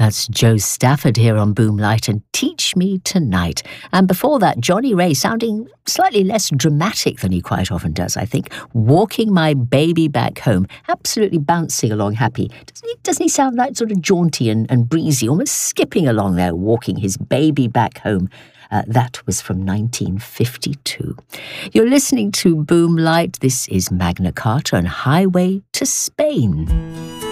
That's Joe Stafford here on Boomlight and Teach Me Tonight. And before that, Johnny Ray sounding slightly less dramatic than he quite often does, I think. Walking My Baby Back Home, absolutely bouncing along happy. Doesn't he sound like sort of jaunty and breezy, almost skipping along there, walking his baby back home? That was from 1952. You're listening to Boomlight. This is Magna Carta and Highway to Spain.